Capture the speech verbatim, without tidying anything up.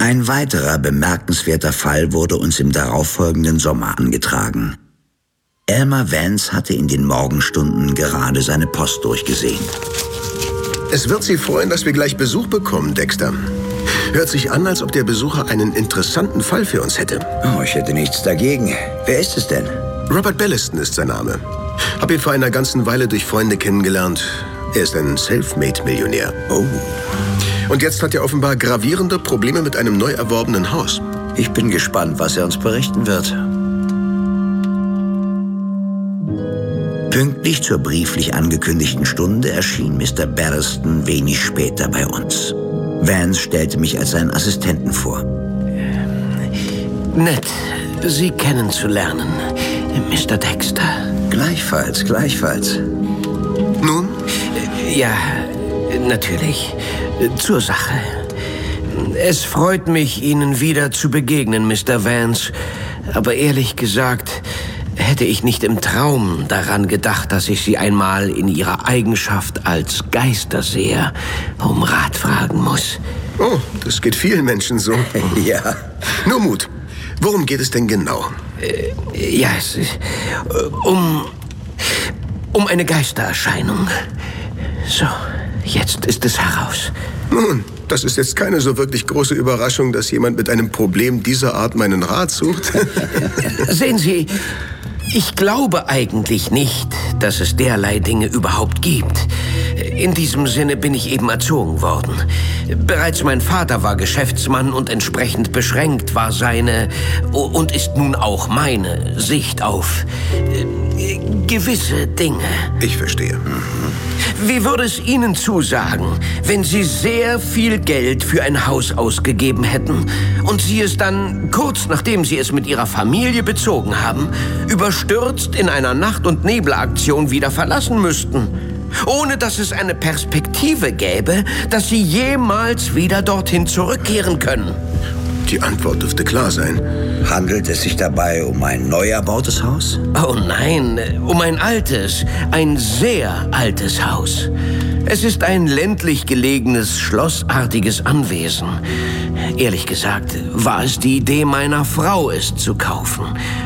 Ein weiterer bemerkenswerter Fall wurde uns im darauffolgenden Sommer angetragen. Elmer Vance hatte in den Morgenstunden gerade seine Post durchgesehen. Es wird Sie freuen, dass wir gleich Besuch bekommen, Dexter. Hört sich an, als ob der Besucher einen interessanten Fall für uns hätte. Oh, ich hätte nichts dagegen. Wer ist es denn? Robert Belliston ist sein Name. Hab ihn vor einer ganzen Weile durch Freunde kennengelernt. Er ist ein Selfmade-Millionär. Oh. Und jetzt hat er offenbar gravierende Probleme mit einem neu erworbenen Haus. Ich bin gespannt, was er uns berichten wird. Pünktlich zur brieflich angekündigten Stunde erschien Mister Belliston wenig später bei uns. Vance stellte mich als seinen Assistenten vor. Nett, Sie kennenzulernen, Mister Dexter. Gleichfalls, gleichfalls. Nun? Ja, natürlich. Zur Sache. Es freut mich, Ihnen wieder zu begegnen, Mister Vance. Aber ehrlich gesagt, hätte ich nicht im Traum daran gedacht, dass ich Sie einmal in Ihrer Eigenschaft als Geisterseher um Rat fragen muss. Oh, das geht vielen Menschen so. Ja. Nur Mut. Worum geht es denn genau? Äh, ja, es ist, äh, um, um eine Geistererscheinung. So, jetzt ist es heraus. Nun, das ist jetzt keine so wirklich große Überraschung, dass jemand mit einem Problem dieser Art meinen Rat sucht. Sehen Sie, ich glaube eigentlich nicht, dass es derlei Dinge überhaupt gibt. In diesem Sinne bin ich eben erzogen worden. Bereits mein Vater war Geschäftsmann und entsprechend beschränkt war seine und ist nun auch meine Sicht auf äh, gewisse Dinge. Ich verstehe. Wie würde es Ihnen zusagen, wenn Sie sehr viel Geld für ein Haus ausgegeben hätten und Sie es dann, kurz nachdem Sie es mit Ihrer Familie bezogen haben, überstürzt in einer Nacht- und Nebelaktion wieder verlassen müssten? Ohne dass es eine Perspektive gäbe, dass Sie jemals wieder dorthin zurückkehren können? Die Antwort dürfte klar sein. Handelt es sich dabei um ein neu erbautes Haus? Oh nein, um ein altes, ein sehr altes Haus. Es ist ein ländlich gelegenes, schlossartiges Anwesen. Ehrlich gesagt, war es die Idee meiner Frau, es zu kaufen.